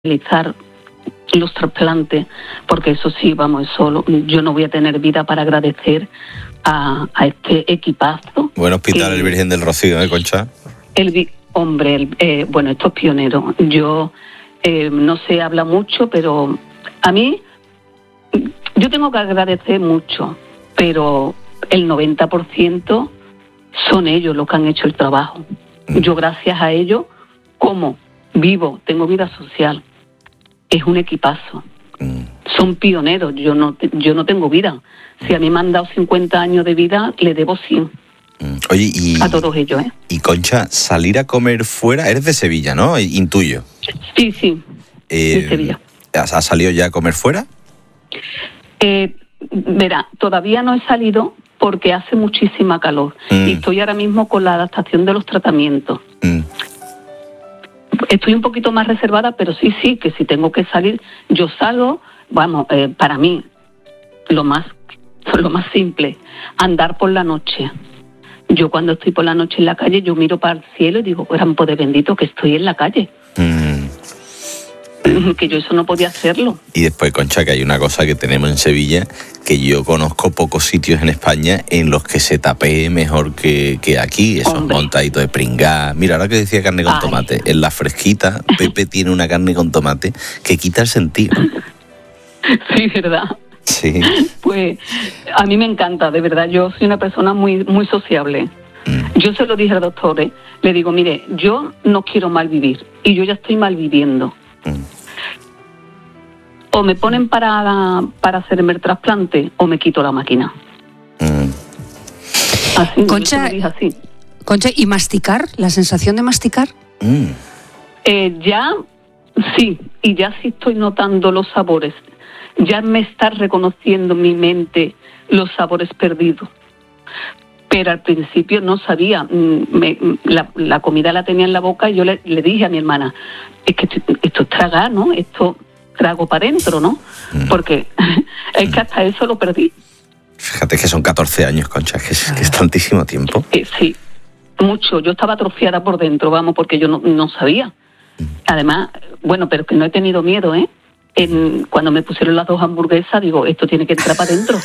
realizar los trasplantes, porque eso sí, vamos, yo no voy a tener vida para agradecer a este equipazo. Buen hospital el Virgen del Rocío, Concha. Bueno, esto es pionero. Yo no se habla mucho, pero a mí, yo tengo que agradecer mucho, pero el 90% son ellos los que han hecho el trabajo. Yo gracias a ellos, como vivo, tengo vida social. Es un equipazo. Son pioneros, yo no tengo vida. Si a mí me han dado 50 años de vida, le debo 100. Oye, a todos ellos, ¿eh? Y Concha, salir a comer fuera, eres de Sevilla, ¿no? Intuyo. Sí, de Sevilla. ¿Has salido ya a comer fuera? Verá, todavía no he salido porque hace muchísima calor. Y estoy ahora mismo con la adaptación de los tratamientos. Estoy un poquito más reservada, pero sí, que si tengo que salir, yo salgo. Vamos, para mí, lo más simple, andar por la noche. Yo cuando estoy por la noche en la calle, yo miro para el cielo y digo, gran poder bendito que estoy en la calle. Que yo eso no podía hacerlo. Y después, Concha, que hay una cosa que tenemos en Sevilla, que yo conozco pocos sitios en España en los que se tapee mejor que aquí, esos montaditos de pringá. Mira, ahora que decía carne con tomate, en la fresquita, Pepe tiene una carne con tomate que quita el sentido. Sí, ¿verdad? Sí. Pues a mí me encanta, de verdad, yo soy una persona muy, muy sociable. Yo se lo dije al doctor, le digo, mire, yo no quiero mal vivir y yo ya estoy mal viviendo. O me ponen para hacerme el trasplante o me quito la máquina. Así, Concha, yo se lo dije así. Concha, ¿y masticar? ¿La sensación de masticar? Ya sí, y ya sí estoy notando los sabores. Ya me está reconociendo mi mente los sabores perdidos. Pero al principio no sabía. La comida la tenía en la boca y yo le dije a mi hermana, es que esto es tragar, ¿no? Esto trago para adentro, ¿no? Porque es que hasta eso lo perdí. Fíjate que son 14 años, Concha, que es tantísimo tiempo. Sí, mucho. Yo estaba atrofiada por dentro, vamos, porque yo no sabía. Además, bueno, pero que no he tenido miedo, ¿eh? Cuando me pusieron las 2 hamburguesas, digo, esto tiene que entrar para adentro.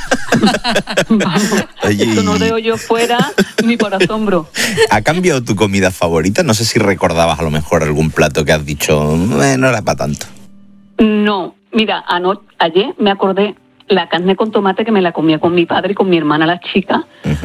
Vamos, oye, esto no dejo yo fuera ni por asombro. ¿Ha cambiado tu comida favorita? No sé si recordabas a lo mejor algún plato que has dicho, no era para tanto. No, mira, ayer me acordé la carne con tomate que me la comía con mi padre y con mi hermana la chica,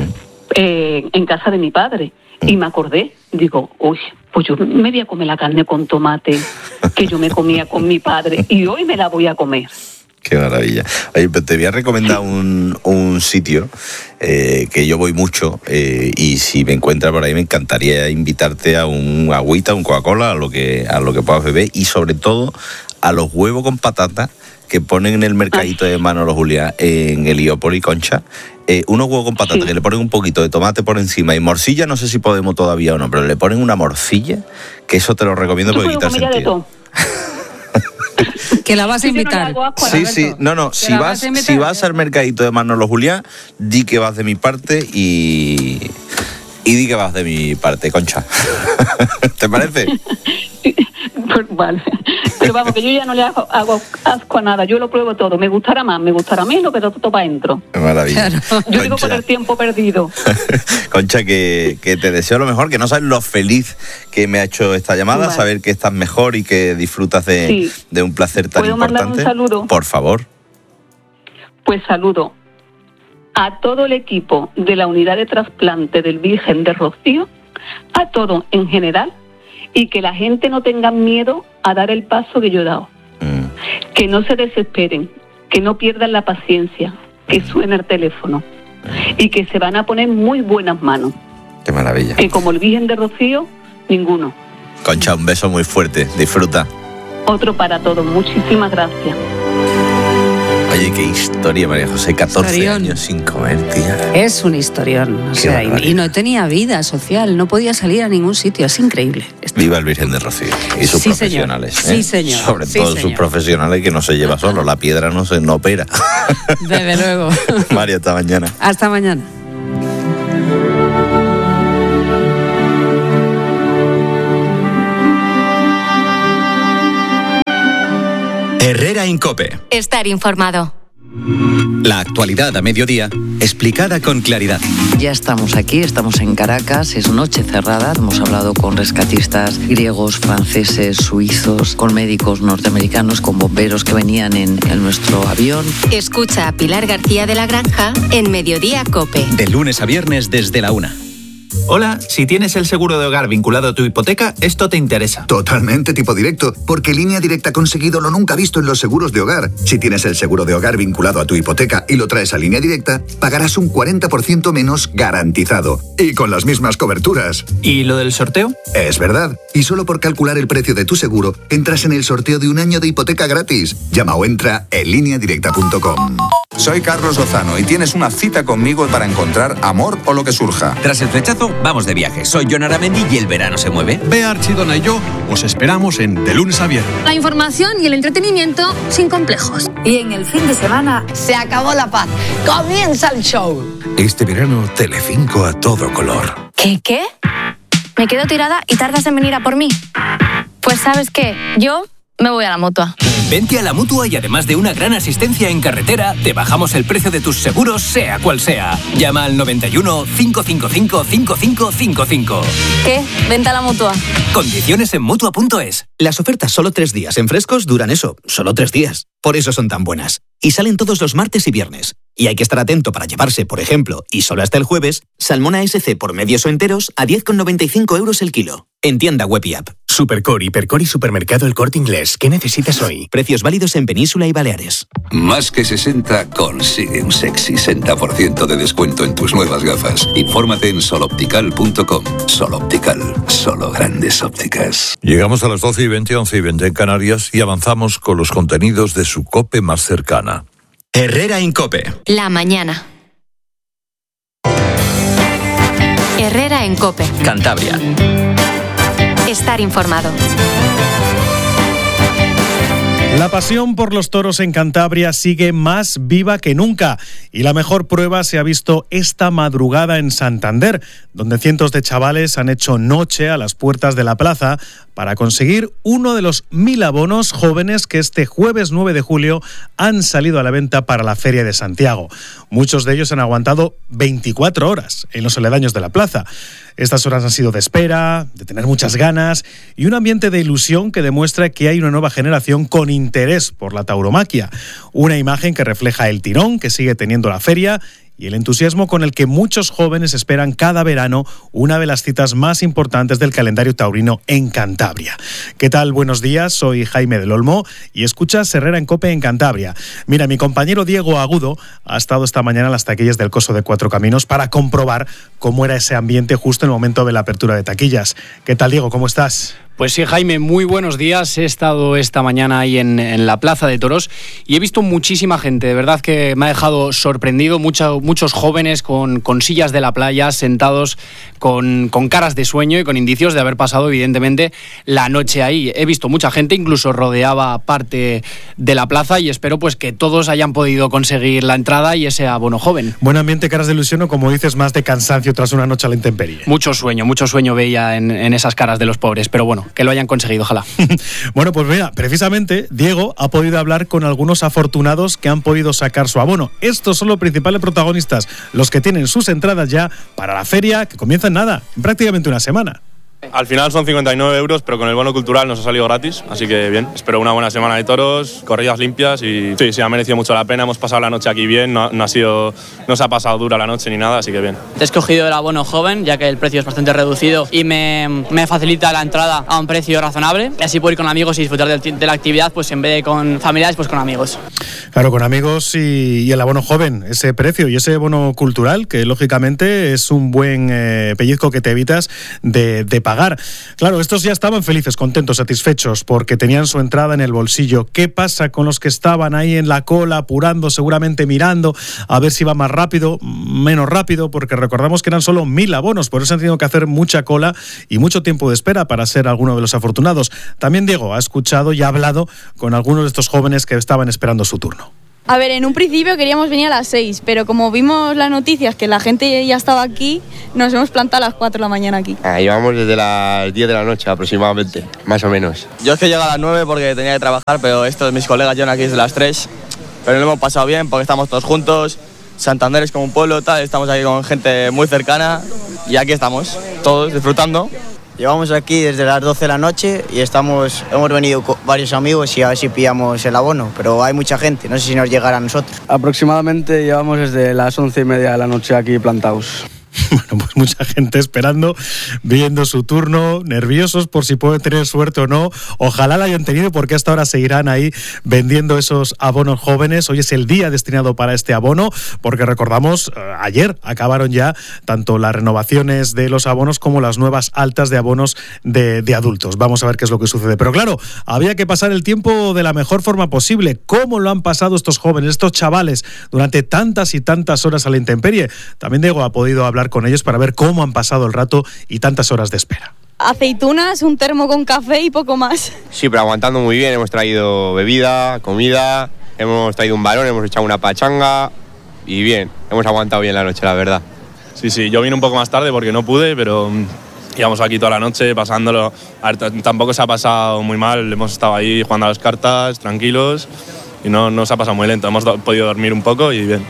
en casa de mi padre. Y me acordé, digo, uy, pues yo me voy a comer la carne con tomate que yo me comía con mi padre y hoy me la voy a comer. Qué maravilla. Oye, pues te voy a recomendar un sitio que yo voy mucho y si me encuentras por ahí me encantaría invitarte a un agüita, un Coca-Cola, a lo que puedas beber y sobre todo a los huevos con patata que ponen en el mercadito de Manolo Juliá en Heliópolis, Concha. Unos huevos con patata que le ponen un poquito de tomate por encima y morcilla, no sé si podemos todavía o no, pero le ponen una morcilla, que eso te lo recomiendo porque quita el sentido. Que la vas a invitar. Sí, no, si vas al mercadito de Manolo Juliá, di que vas de mi parte y di que vas de mi parte, Concha. ¿Te parece? Vale. Pero vamos, que yo ya no le hago asco a nada, yo lo pruebo todo, me gustará menos, pero todo para adentro. Maravilla. Claro. Yo Concha, digo por el tiempo perdido. Concha, que te deseo lo mejor, que no sabes lo feliz que me ha hecho esta llamada, saber que estás mejor y que disfrutas de un placer tan importante. ¿Puedo mandar un saludo? Por favor. Pues saludo a todo el equipo de la unidad de trasplante del Virgen de Rocío, a todo en general, y que la gente no tenga miedo a dar el paso que yo he dado. Que no se desesperen, que no pierdan la paciencia, que suene el teléfono y que se van a poner muy buenas manos. Qué maravilla. Que como el Virgen de Rocío, ninguno. Concha, un beso muy fuerte, disfruta. Otro para todos, muchísimas gracias. Oye, qué historia, María José, 14 años sin comer, tía. Es un historión, o sea, y no tenía vida social, no podía salir a ningún sitio, es increíble. Viva el Virgen de Rocío y sus profesionales. Sí, señor. Sobre todo sus profesionales, que no se lleva solo, la piedra no opera. Desde luego. María, hasta mañana. Hasta mañana. Herrera Incope. Estar informado. La actualidad a mediodía, explicada con claridad. Ya estamos aquí, estamos en Caracas, es noche cerrada. Hemos hablado con rescatistas griegos, franceses, suizos, con médicos norteamericanos, con bomberos que venían en nuestro avión. Escucha a Pilar García de la Granja en Mediodía Cope. De lunes a viernes desde la 1. Hola, si tienes el seguro de hogar vinculado a tu hipoteca, esto te interesa. Totalmente tipo directo, porque Línea Directa ha conseguido lo nunca visto en los seguros de hogar. Si tienes el seguro de hogar vinculado a tu hipoteca y lo traes a Línea Directa, pagarás un 40% menos garantizado. Y con las mismas coberturas. ¿Y lo del sorteo? Es verdad. Y solo por calcular el precio de tu seguro, entras en el sorteo de un año de hipoteca gratis. Llama o entra en lineadirecta.com. Soy Carlos Lozano y tienes una cita conmigo para encontrar amor o lo que surja. Tras el flechazo, vamos de viaje. Soy Jon Aramendi y el verano se mueve. Bea Archidona y yo os esperamos en De Lunes a Viernes. La información y el entretenimiento sin complejos. Y en el fin de semana se acabó la paz. Comienza el show. Este verano, Telecinco a todo color. ¿Qué? Me quedo tirada y tardas en venir a por mí. Pues ¿sabes qué? Yo me voy a la Mutua. Vente a la Mutua y además de una gran asistencia en carretera, te bajamos el precio de tus seguros, sea cual sea. Llama al 91 555 5555. ¿Qué? Vente a la Mutua. Condiciones en Mutua.es. Las ofertas solo 3 días en Frescos duran eso, solo 3 días. Por eso son tan buenas. Y salen todos los martes y viernes. Y hay que estar atento para llevarse, por ejemplo, y solo hasta el jueves, salmón ASC por medios o enteros a 10,95 € el kilo. En tienda web y app. Supercore, Hipercore y Supermercado El Corte Inglés. ¿Qué necesitas hoy? Precios válidos en Península y Baleares. Más que 60 consigue un sexy 60% de descuento en tus nuevas gafas. Infórmate en soloptical.com. Soloptical, solo grandes ópticas. Llegamos a las 12:20, 11:20 en Canarias y avanzamos con los contenidos de su COPE más cercana. Herrera Incope. La mañana. Herrera en Cope. Cantabria. Estar informado. La pasión por los toros en Cantabria sigue más viva que nunca y la mejor prueba se ha visto esta madrugada en Santander, donde cientos de chavales han hecho noche a las puertas de la plaza para conseguir uno de los 1000 abonos jóvenes que este jueves 9 de julio han salido a la venta para la Feria de Santiago. Muchos de ellos han aguantado 24 horas en los aledaños de la plaza. Estas horas han sido de espera, de tener muchas ganas y un ambiente de ilusión que demuestra que hay una nueva generación con interés por la tauromaquia. Una imagen que refleja el tirón que sigue teniendo la feria y el entusiasmo con el que muchos jóvenes esperan cada verano una de las citas más importantes del calendario taurino en Cantabria. ¿Qué tal? Buenos días, soy Jaime del Olmo y escuchas Herrera en Cope en Cantabria. Mira, mi compañero Diego Agudo ha estado esta mañana en las taquillas del Coso de Cuatro Caminos para comprobar cómo era ese ambiente justo en el momento de la apertura de taquillas. ¿Qué tal, Diego? ¿Cómo estás? Pues sí, Jaime, muy buenos días. He estado esta mañana ahí en la Plaza de Toros y he visto muchísima gente. De verdad que me ha dejado sorprendido. Muchos jóvenes con sillas de la playa, sentados con caras de sueño y con indicios de haber pasado, evidentemente, la noche ahí. He visto mucha gente, incluso rodeaba parte de la plaza y espero pues que todos hayan podido conseguir la entrada y ese abono joven. Buen ambiente, caras de ilusión o, como dices, más de cansancio tras una noche a la intemperie. Mucho sueño veía en esas caras de los pobres, pero bueno, que lo hayan conseguido, ojalá. Bueno, pues mira, precisamente Diego ha podido hablar con algunos afortunados que han podido sacar su abono. Estos son los principales protagonistas, los que tienen sus entradas ya para la feria, que comienza en nada, en prácticamente una semana. Al final son 59 €, pero con el bono cultural nos ha salido gratis, así que bien. Espero una buena semana de toros, corridas limpias y sí, ha merecido mucho la pena. Hemos pasado la noche aquí bien, no se ha pasado dura la noche ni nada, así que bien. He escogido el abono joven, ya que el precio es bastante reducido y me facilita la entrada a un precio razonable. Y así puedo ir con amigos y disfrutar de la actividad, pues en vez de con familiares, pues con amigos. Claro, con amigos y el abono joven, ese precio y ese bono cultural, que lógicamente es un buen pellizco que te evitas de pagar. Claro, estos ya estaban felices, contentos, satisfechos, porque tenían su entrada en el bolsillo. ¿Qué pasa con los que estaban ahí en la cola, apurando, seguramente mirando a ver si va más rápido, menos rápido? Porque recordamos que eran solo 1000 abonos, por eso han tenido que hacer mucha cola y mucho tiempo de espera para ser alguno de los afortunados. También Diego ha escuchado y ha hablado con algunos de estos jóvenes que estaban esperando su turno. A ver, en un principio queríamos venir a las 6, pero como vimos las noticias que la gente ya estaba aquí, nos hemos plantado a las 4 de la mañana aquí. Llevamos desde las 10 de la noche aproximadamente, más o menos. Yo es que llego a las 9 porque tenía que trabajar, pero mis colegas llegan aquí desde las 3. Pero lo hemos pasado bien porque estamos todos juntos. Santander es como un pueblo, tal, estamos aquí con gente muy cercana y aquí estamos, todos disfrutando. Llevamos aquí desde las 12 de la noche y hemos venido con varios amigos y a ver si pillamos el abono, pero hay mucha gente, no sé si nos llegará a nosotros. Aproximadamente llevamos desde las 11:30 de la noche aquí plantados. Bueno, pues mucha gente esperando, viendo su turno, nerviosos por si pueden tener suerte o no. Ojalá la hayan tenido, porque hasta ahora seguirán ahí vendiendo esos abonos jóvenes. Hoy es el día destinado para este abono, porque recordamos, ayer acabaron ya tanto las renovaciones de los abonos como las nuevas altas de abonos de adultos. Vamos a ver qué es lo que sucede. Pero claro, había que pasar el tiempo de la mejor forma posible. ¿Cómo lo han pasado estos jóvenes, estos chavales, durante tantas y tantas horas a la intemperie? También Diego ha podido hablar con ellos para ver cómo han pasado el rato y tantas horas de espera. Aceitunas, un termo con café y poco más. Sí, pero aguantando muy bien, hemos traído bebida, comida, hemos traído un balón, hemos echado una pachanga y bien, hemos aguantado bien la noche, la verdad. Sí, yo vine un poco más tarde porque no pude, pero íbamos aquí toda la noche pasándolo. A ver, tampoco se ha pasado muy mal, hemos estado ahí jugando a las cartas, tranquilos, y no se ha pasado muy lento, hemos podido dormir un poco y bien.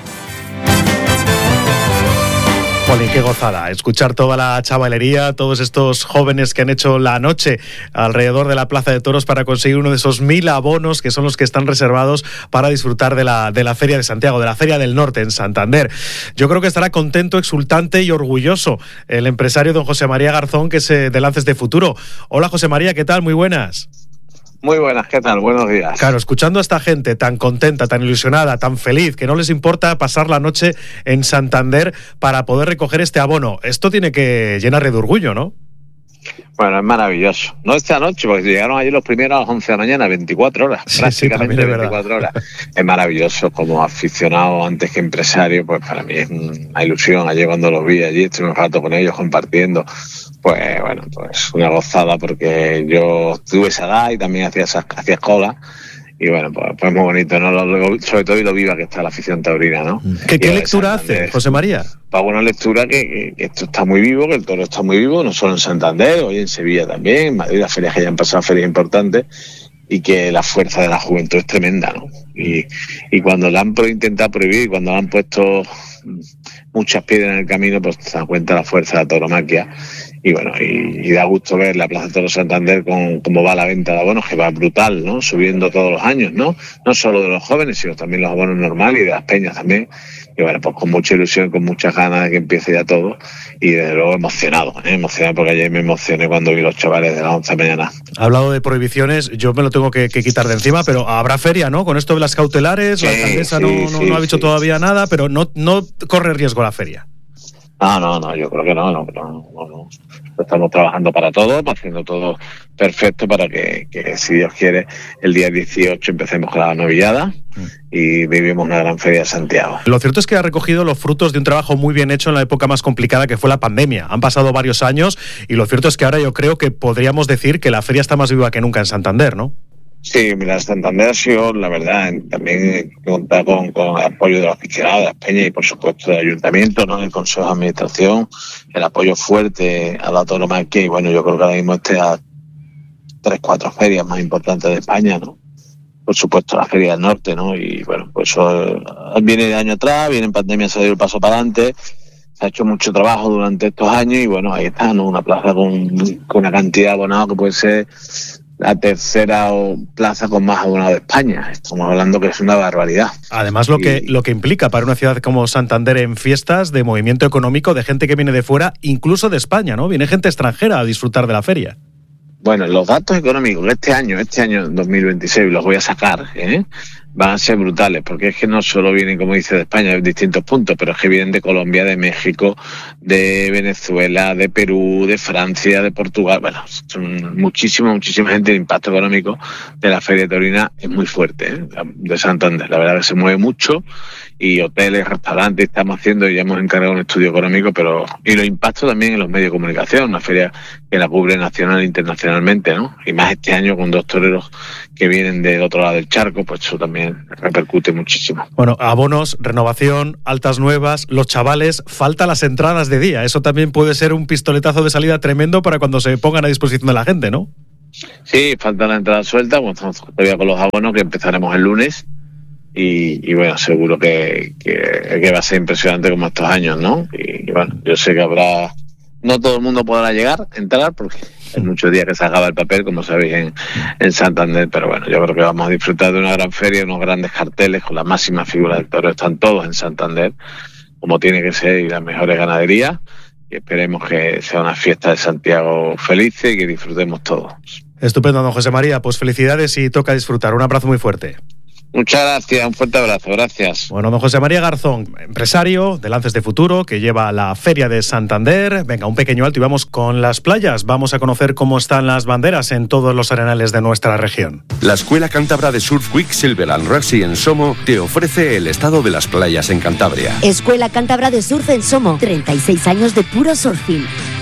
Jolín, qué gozada, escuchar toda la chavalería, todos estos jóvenes que han hecho la noche alrededor de la Plaza de Toros para conseguir uno de esos 1000 abonos que son los que están reservados para disfrutar de la Feria de Santiago, de la Feria del Norte en Santander. Yo creo que estará contento, exultante y orgulloso el empresario don José María Garzón, que es de Lances de Futuro. Hola José María, ¿qué tal? Muy buenas. Muy buenas, ¿qué tal? Buenos días. Claro, escuchando a esta gente tan contenta, tan ilusionada, tan feliz, que no les importa pasar la noche en Santander para poder recoger este abono, esto tiene que llenarle de orgullo, ¿no? Bueno, es maravilloso. No esta noche, porque llegaron ayer los primeros a las 11 de la mañana, 24 horas, sí, prácticamente sí, 24 horas. Es maravilloso, como aficionado antes que empresario, pues para mí es una ilusión. Ayer cuando los vi allí, estuve un rato con ellos compartiendo, pues bueno, pues una gozada, porque yo tuve esa edad y también hacía cola. Y bueno, pues muy bonito, ¿no? Sobre todo y lo viva que está la afición taurina, ¿no? ¿Qué lectura hace, José María? Para buena lectura que esto está muy vivo, que el toro está muy vivo, no solo en Santander, hoy en Sevilla también, en Madrid, las ferias que ya han pasado, ferias importantes, y que la fuerza de la juventud es tremenda, ¿no? Y cuando la han intentado prohibir, y cuando le han puesto muchas piedras en el camino, pues se da cuenta la fuerza de la tauromaquia. Y bueno, y da gusto ver la Plaza de Toros Santander con cómo va la venta de abonos, que va brutal, ¿no? Subiendo todos los años, ¿no? No solo de los jóvenes, sino también los abonos normales y de las peñas también. Y bueno, pues con mucha ilusión, con muchas ganas de que empiece ya todo. Y desde luego emocionado porque ayer me emocioné cuando vi los chavales de las 11 de la mañana. Ha hablado de prohibiciones, yo me lo tengo que quitar de encima, pero habrá feria, ¿no? Con esto de las cautelares, sí, la alcaldesa no ha dicho todavía nada, pero no corre riesgo la feria. No, yo creo que no. Estamos trabajando para todo, haciendo todo perfecto para que si Dios quiere, el día 18 empecemos con la novillada y vivimos una gran feria de Santiago. Lo cierto es que ha recogido los frutos de un trabajo muy bien hecho en la época más complicada que fue la pandemia. Han pasado varios años y lo cierto es que ahora yo creo que podríamos decir que la feria está más viva que nunca en Santander, ¿no? Sí, mira, Santander ha sido, la verdad, también contar con el apoyo de los aficionados, de las peñas y, por supuesto, del ayuntamiento, ¿no? El Consejo de Administración, el apoyo fuerte a la tauromaquia y, bueno, yo creo que ahora mismo a 3-4 ferias más importantes de España, ¿no? Por supuesto, la Feria del Norte, ¿no? Y, bueno, pues eso viene de año atrás, viene en pandemia, se ha dado el paso para adelante, se ha hecho mucho trabajo durante estos años y, bueno, ahí está, ¿no? Una plaza con una cantidad de abonados que puede ser la tercera plaza con más abonados de España. Estamos hablando que es una barbaridad. Además, lo que implica para una ciudad como Santander en fiestas, de movimiento económico, de gente que viene de fuera, incluso de España, ¿no? Viene gente extranjera a disfrutar de la feria. Bueno, los datos económicos este año 2026, los voy a sacar, van a ser brutales, porque es que no solo vienen, como dice, de España, de distintos puntos, pero es que vienen de Colombia, de México, de Venezuela, de Perú, de Francia, de Portugal. Bueno, son muchísima gente. El impacto económico de la Feria Taurina es muy fuerte, de Santander. La verdad que se mueve mucho y hoteles, restaurantes, estamos haciendo y ya hemos encargado un estudio económico, y los impactos también en los medios de comunicación, una feria que la cubre nacional e internacionalmente, ¿no? Y más este año con 2 toreros que vienen del otro lado del charco, pues eso también también repercute muchísimo. Bueno, abonos, renovación, altas nuevas, los chavales, falta las entradas de día. Eso también puede ser un pistoletazo de salida tremendo para cuando se pongan a disposición de la gente, ¿no? Sí, falta la entrada suelta, bueno, estamos todavía con los abonos que empezaremos el lunes y bueno, seguro que va a ser impresionante como estos años, ¿no? Y bueno, yo sé que no todo el mundo podrá entrar, porque hay muchos días que se acaba el papel, como sabéis, en Santander, pero bueno, yo creo que vamos a disfrutar de una gran feria, unos grandes carteles con las máximas figuras del toro, están todos en Santander, como tiene que ser, y las mejores ganaderías, y esperemos que sea una fiesta de Santiago feliz y que disfrutemos todos. Estupendo, don José María, pues felicidades y toca disfrutar. Un abrazo muy fuerte. Muchas gracias, un fuerte abrazo, gracias. Bueno, don José María Garzón, empresario de Lances de Futuro, que lleva la Feria de Santander. Venga, un pequeño alto y vamos con las playas. Vamos a conocer cómo están las banderas en todos los arenales de nuestra región. La Escuela Cántabra de Surf Quicksilver and Racing en Somo te ofrece el estado de las playas en Cantabria. Escuela Cántabra de Surf en Somo, 36 años de puro surfing.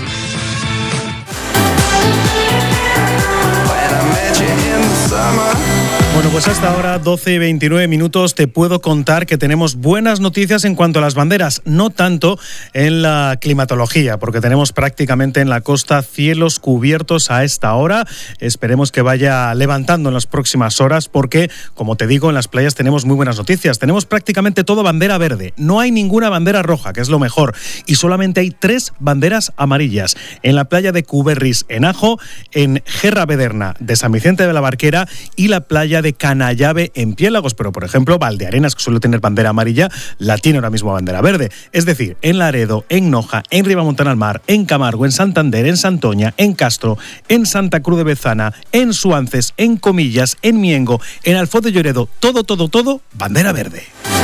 Bueno, pues hasta ahora, 12 y 29 minutos, te puedo contar que tenemos buenas noticias en cuanto a las banderas, no tanto en la climatología, porque tenemos prácticamente en la costa cielos cubiertos a esta hora. Esperemos que vaya levantando en las próximas horas, porque, como te digo, en las playas tenemos muy buenas noticias. Tenemos prácticamente todo bandera verde, no hay ninguna bandera roja, que es lo mejor, y solamente hay 3 banderas amarillas. En la playa de Cuberris, en Ajo, en Gerra Bederna de San Vicente de la Barquera y la playa de Canallave en Piélagos, pero por ejemplo Valdearenas, que suele tener bandera amarilla, la tiene ahora mismo bandera verde. Es decir, en Laredo, en Noja, en Ribamontana al Mar, en Camargo, en Santander, en Santoña, en Castro, en Santa Cruz de Bezana, en Suances, en Comillas, en Miengo, en Alfoz de Lloredo, todo, bandera verde.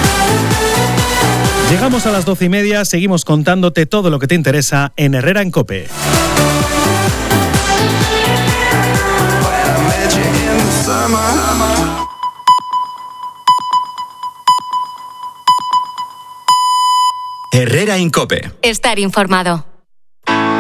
Llegamos a las 12:30, seguimos contándote todo lo que te interesa en Herrera en COPE. Herrera en COPE. Estar informado.